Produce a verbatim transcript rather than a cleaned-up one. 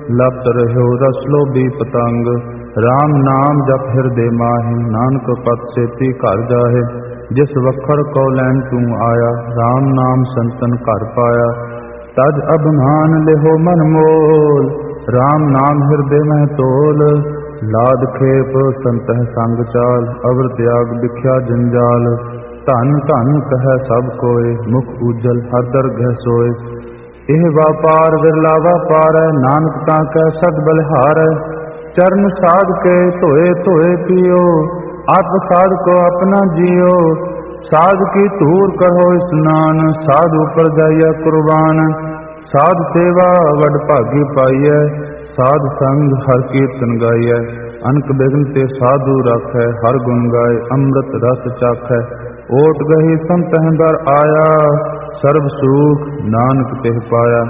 ਲਪਟ ਰਹਿਓ ਰਸ ਲੋਭੀ ਪਤੰਗ। ਰਾਮ ਨਾਮ ਜਪ ਹਿਰਦੇ ਮਾਹਿ, ਨਾਨਕ ਪਤ ਸੇਤੀ ਘਰ ਜਾਹੇ। ਜਿਸ ਵਖਰ ਕੋ ਲੈਣ ਤੂੰ ਆਇਆ, ਰਾਮ ਨਾਮ ਸੰਤਨ ਘਰ ਪਾਇਆ। ਤਜ ਅਭਿਮਾਨ ਲਿਹੋ ਮਨ ਮੋਲ, ਰਾਮ ਨਾਮ ਹਿਰਦੇ ਮਹਿ ਤੋਲ। ਲਾਦ ਖੇਪ ਸੰਤਹਿ ਸੰਗ ਚਾਲ, ਅਵਰ ਤਿਆਗ ਵਿਖਿਆ ਜੰਜਾਲ। ਧਨ ਧਨ ਕਹੈ ਸਭ ਕੋਇ, ਮੁਖ ਉਜਲ ਹਰ ਦਰਗਹਿ ਸੋਇ। ਇਹ ਵਾਪਾਰ ਵਿਰਲਾ ਵਾਪਾਰੈ, ਨਾਨਕ ਤਾਂ ਕੈ ਸਦ ਬਲਿਹਾਰੈ। ਚਰਨ ਸਾਧ ਕੇ ਧੋਏ ਧੋਏ ਪੀਓ, ਆਪ ਸਾਧ ਕੋ ਆਪਣਾ ਜੀਓ। ਸਾਧ ਕੀ ਧੂਰ ਕਰੋ ਇਸਨਾਨ, ਸਾਧ ਉਪਰ ਜਾਈਐ ਕੁਰਬਾਨ। ਸਾਧ ਸੇਵਾ ਵਡ ਭਾਗੀ ਪਾਈਐ, ਸਾਧ ਸੰਗ ਹਰ ਕੀਰਤਨ ਗਾਈਐ। ਅਨਕ ਬਿਗਨ ਤੇ ਸਾਧੂ ਰਾਖੈ, ਹਰ ਗੁਣ ਗਾਏ ਅੰਮ੍ਰਿਤ ਰਸ ਚਾਖੈ। ਓਟ ਗਹੀ ਸੰਤਹਿ ਦਰ ਆਇਆ, ਸਰਬ ਸੂਖ ਨਾਨਕ ਤਿਹ ਪਾਇਆ।